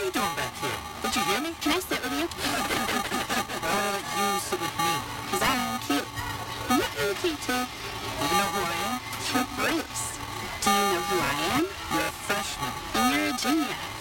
you doing back here? Did you hear me? Can I sit with you? You sit with me. Because I'm cute. You're kind of cute, too. Do you know who I am? You're Bruce. Do you know who I am? You're a freshman. And you're a junior.